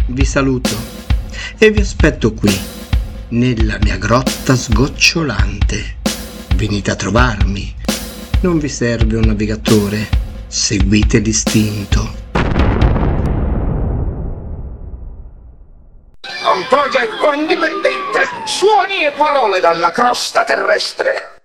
vi saluto e vi aspetto qui, nella mia grotta sgocciolante. Venite a trovarmi. Non vi serve un navigatore, seguite l'istinto. Un progetto indipendente, suoni e parole dalla crosta terrestre.